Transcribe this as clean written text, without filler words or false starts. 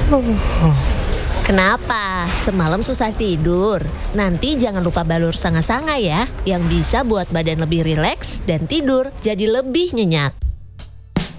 Kenapa? Semalam susah tidur? Nanti jangan lupa balur sanga-sanga ya, yang bisa buat badan lebih rileks dan tidur jadi lebih nyenyak.